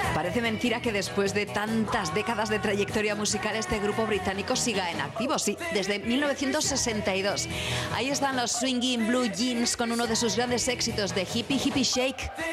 Parece mentira que después de tantas décadas de trayectoria musical este grupo británico siga en activo, sí, desde 1962. Ahí están los Swinging Blue Jeans con uno de sus grandes éxitos de Hippie Hippie Shake.